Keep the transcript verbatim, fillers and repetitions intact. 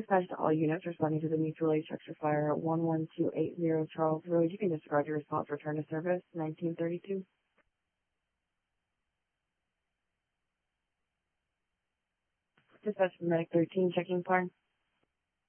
Dispatch to all units responding to the mutual aid structure fire at one one two eight zero Charles Road. You can disregard your response. Return to service, nineteen thirty-two. Dispatch to Medic thirteen, checking fire.